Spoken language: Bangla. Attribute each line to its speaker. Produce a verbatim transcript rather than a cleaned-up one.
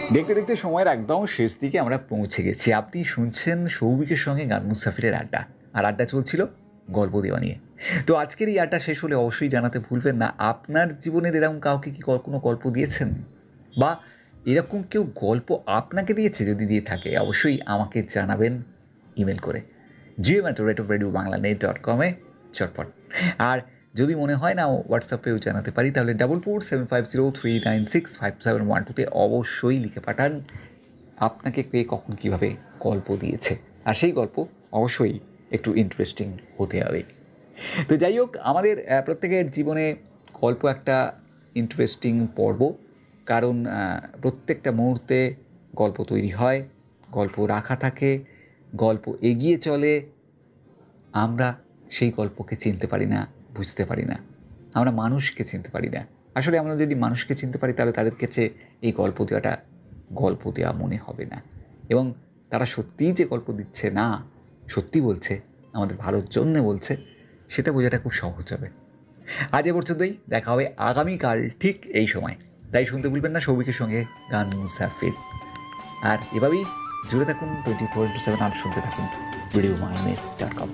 Speaker 1: দেখতে দেখতে সময়ের একদম শেষ দিকে আমরা পৌঁছে গেছি। আপনি শুনছেন সৌভিকের সঙ্গে গান মুসাফিরের আড্ডা। আর আড্ডা চলছিল গল্প দেওয়া নিয়ে। তো আজকের এই আড্ডা শেষ হলে অবশ্যই জানাতে ভুলবেন না, আপনার জীবনের এরকম কাউকে কি ক- কোনো গল্প দিয়েছেন? বা এরকম কেউ গল্প আপনাকে দিয়েছে? যদি দিয়ে থাকে অবশ্যই আমাকে জানাবেন ইমেল করে Jio ম্যাটো rate of radio Bangla net dot কমে চটপট। আর যদি মনে হয় না হোয়াটসঅ্যাপেও জানাতে পারি, তাহলে double four seven five zero three nine six five seven one টুতে অবশ্যই লিখে পাঠান আপনাকে কে কখন কীভাবে গল্প দিয়েছে। আর সেই গল্প অবশ্যই একটু ইন্টারেস্টিং হতে হবে। তো যাই হোক, আমাদের আহ, প্রত্যেকের জীবনে গল্প একটা ইন্টারেস্টিং পর্ব, কারণ আহ, প্রত্যেকটা মুহূর্তে গল্প তৈরি হয়, গল্প রাখা থাকে, গল্প এগিয়ে চলে। আমরা সেই গল্পকে চিনতে পারি না, বুঝতে পারি না, আমরা মানুষকে চিনতে পারি না। আসলে আমরা যদি মানুষকে চিনতে পারি তাহলে তাদের কাছে এই গল্প দেওয়াটা গল্প দেওয়া মনে হবে না, এবং তারা সত্যিই যে গল্প দিচ্ছে না, সত্যি বলছে, আমাদের ভালোর জন্যে বলছে, সেটা বোঝাটা খুব সহজ হবে। আজ এ পর্যন্তই, দেখা হবে আগামীকাল ঠিক এই সময়। তাই শুনতে ভুলবেন না সৌভিকের সঙ্গে গান মুসাফির। আর এভাবেই জুড়ে থাকুন টোয়েন্টি ফোর ইন্টু সেভেন, আর শুনতে থাকুন রেডিও বাংলা ডট কম।